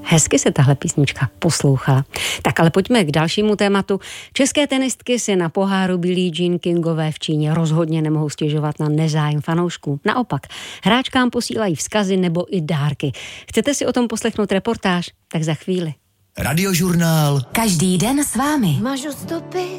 Hezky se tahle písnička poslouchala. Tak ale pojďme k dalšímu tématu. České tenistky si na poháru Billie Jean Kingové v Číně rozhodně nemohou stěžovat na nezájem fanoušků. Naopak, hráčkám posílají vzkazy nebo i dárky. Chcete si o tom poslechnout reportáž? Tak za chvíli. Radiožurnál. Každý den s vámi. Mažu stopy